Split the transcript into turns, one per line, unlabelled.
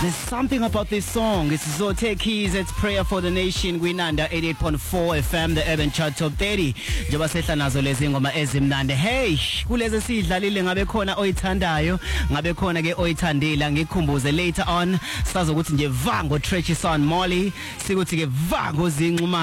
There's something about this song. It's Zote Keys, it's Prayer for the Nation. Kwinanda 88.4 FM, the Urban Chart Top 30. Njoba sehla nazo lezi ngoma ezimnandi. Hey, kulezi sidlalile ngabe khona oyithandayo, ngabe khona ke oyithandile. Ngikhumbuze later on sazokuthi nje vango Treasure Son Molly, sikuthi ke vango zinquma